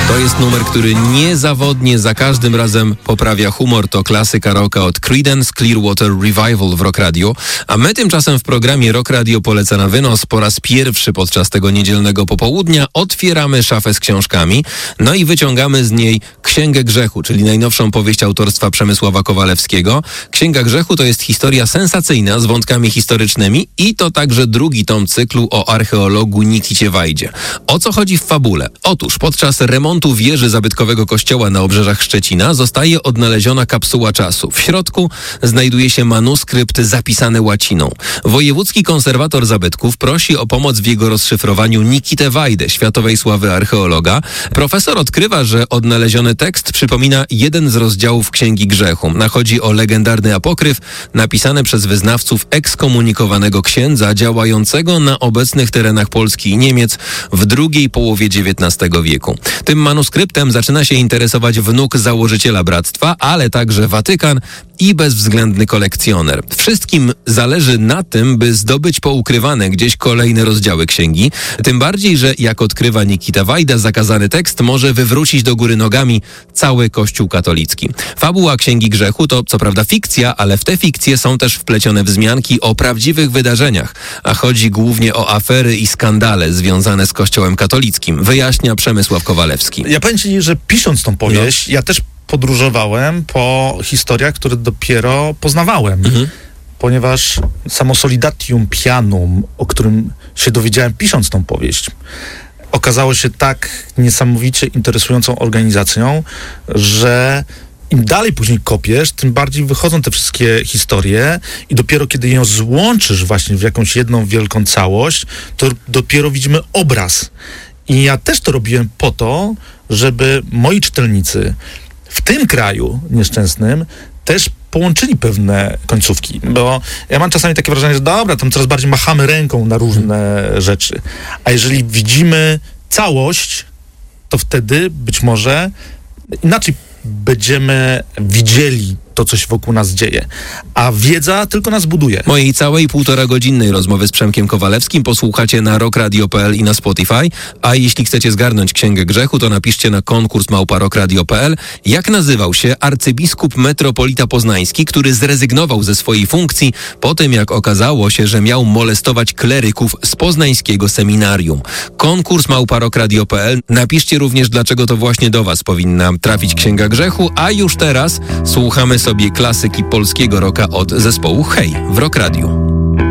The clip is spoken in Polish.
To jest numer, który niezawodnie za każdym razem poprawia humor. To klasyka rocka od Creedence Clearwater Revival w Rock Radio. A my tymczasem w programie Rock Radio poleca na wynos po raz pierwszy podczas tego niedzielnego popołudnia otwieramy szafę z książkami, no i wyciągamy z niej Księgę Grzechu, czyli najnowszą powieść autorstwa Przemysława Kowalewskiego. Księga Grzechu to jest historia sensacyjna z wątkami historycznymi i to także drugi tom cyklu o archeologu Nikicie Wajdzie. O co chodzi w fabule? Otóż podczas remontu wieży zabytkowego kościoła na obrzeżach Szczecina zostaje odnaleziona kapsuła czasu. W środku znajduje się manuskrypt zapisany łaciną. Wojewódzki konserwator zabytków prosi o pomoc w jego rozszyfrowaniu Nikitę Wajdę, światowej sławy archeologa. Profesor odkrywa, że odnaleziony tekst przypomina jeden z rozdziałów Księgi Grzechu. Chodzi o legendarny apokryf napisany przez wyznawców ekskomunikowanego księdza działającego na obecnych terenach Polski i Niemiec w drugiej połowie XIX wieku. Tym manuskryptem zaczyna się interesować wnuk założyciela bractwa, ale także Watykan i bezwzględny kolekcjoner. Wszystkim zależy na tym, by zdobyć poukrywane gdzieś kolejne rozdziały księgi. Tym bardziej, że jak odkrywa Nikita Wajda, zakazany tekst może wywrócić do góry nogami cały Kościół katolicki. Fabuła Księgi Grzechu to co prawda fikcja, ale w te fikcje są też wplecione wzmianki o prawdziwych wydarzeniach, a chodzi głównie o afery i skandale związane z Kościołem katolickim, wyjaśnia Przemysław Kowalewski. Ja powiem ci, że pisząc tą powieść, ja też podróżowałem po historiach, które dopiero poznawałem. Ponieważ samo Solidatium Pianum, o którym się dowiedziałem pisząc tą powieść, okazało się tak niesamowicie interesującą organizacją, że im dalej później kopiesz, tym bardziej wychodzą te wszystkie historie i dopiero kiedy ją złączysz właśnie w jakąś jedną wielką całość, to dopiero widzimy obraz. I ja też to robiłem po to, żeby moi czytelnicy w tym kraju nieszczęsnym też połączyli pewne końcówki, bo ja mam czasami takie wrażenie, że dobra, tam coraz bardziej machamy ręką na różne rzeczy, a jeżeli widzimy całość, to wtedy być może inaczej będziemy widzieli to, co się wokół nas dzieje. A wiedza tylko nas buduje. Mojej całej 1,5-godzinnej rozmowy z Przemkiem Kowalewskim posłuchacie na rockradio.pl i na Spotify, a jeśli chcecie zgarnąć Księgę Grzechu, to napiszcie na konkurs@rockradio.pl, jak nazywał się arcybiskup metropolita poznański, który zrezygnował ze swojej funkcji po tym, jak okazało się, że miał molestować kleryków z poznańskiego seminarium. Konkurs@rockradio.pl. Napiszcie również, dlaczego to właśnie do was powinna trafić Księga Grzechu, a już teraz słuchamy sobie klasyki polskiego rocka od zespołu Hej w Rock Radio.